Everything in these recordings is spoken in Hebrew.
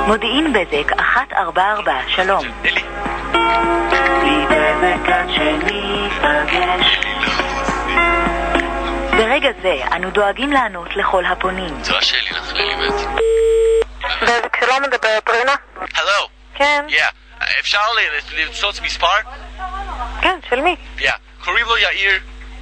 מודיעין בזק 144, שלום. אלי. בלי בזק עד שניפגש. ברגע זה אנו דואגים לענות לכל הפונים. זו השאלי לך ללימד. בזק שלום, מדברת רינה? הלו. כן. אפשר למצוץ מספר? כן, של מי? קוראים לו יאיר.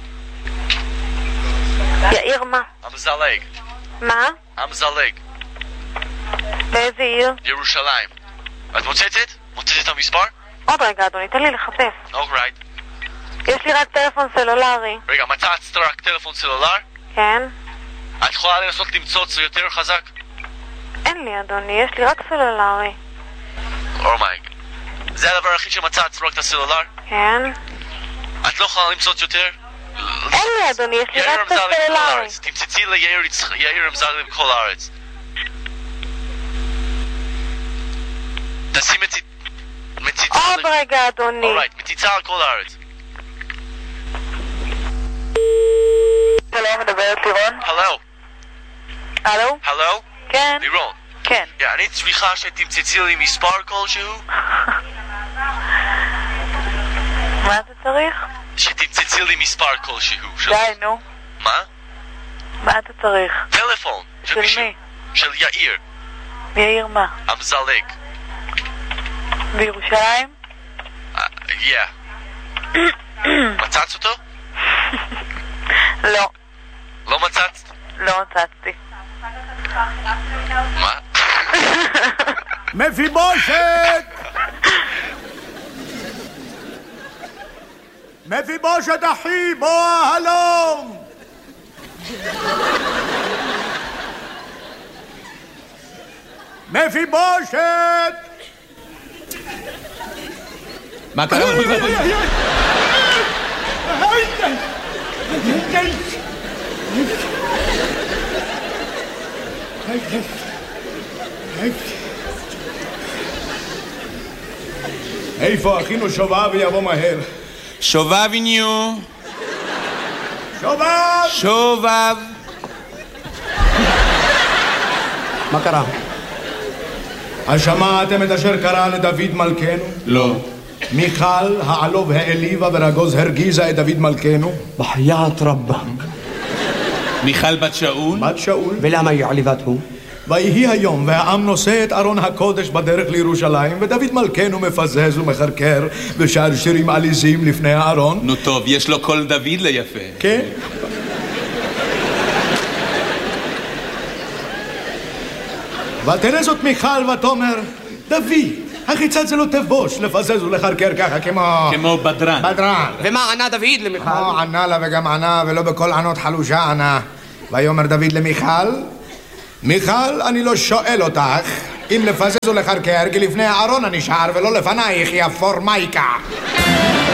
יאיר מה? המזלג. מה? המזלג. באיזה עיר? ירושלים. את מוצצת? מוצצת את המספר? עוד רגע אדוני, תן לי לחפש. אוקיי. יש לי רק טלפון סלולרי. רגע, מצאת רק טלפון סלולר? כן. את יכולה לנסות למצוץ יותר חזק? אין לי אדוני, יש לי רק סלולרי. אומייג. זה הדבר היחיד שמצאת, רק את הסלולר? כן. את לא יכולה למצוץ יותר? אין לי אדוני, יש לי רק את הסלולרי. תמצצי ליאיר אמזלג בכל הארץ. תשים מציצה... עוד רגע אדוני. אורייט, מציצה על כל הארץ. שלום, מדברת לירון? הלו. הלו? הלו? כן. לירון. כן. אני צריכה שתמצצי לי מספר כלשהו? מה אתה צריך? שתמצצי לי מספר כלשהו. די, נו. מה? מה אתה צריך? טלפון. של מי? של יאיר. יאיר מה? המזלג. בירושלים? מצאת אותו? לא. לא מצאת? לא מצאתי. מה? מפיבושת! מפיבושת אחי, בוא הלום! מפיבושת! מה קרה? איפה אחינו שובב ויבוא מהר? שובביניו. שובב! שובב. מה קרה? השמעתם את אשר קרה לדוד מלכנו? לא. מיכל העלוב העליבה ורגוז הרגיזה את דוד מלכנו? בחיית רבה. מיכל בת שאול? בת שאול. ולמה היא עליבתו? ויהי היום והעם נושא את ארון הקודש בדרך לירושלים, ודוד מלכנו מפזז ומחרקר ושר שירים עליזים לפני הארון. נו טוב, יש לו קול דוד ליפה. כן? ותראה זאת מיכל ותאמר, דוד, החיצת זה לא תבוש לפזז ולחרקר ככה כמו בדרן. בדרן. ומה ענה דוד למיכל? ענה לה וגם ענה, ולא בכל ענות חלושה ענה. ויאמר דוד למיכל, מיכל, אני לא שואל אותך אם לפזז ולחרקר, כי לפני הארון אני שר ולא לפנייך, יא פורמייקה.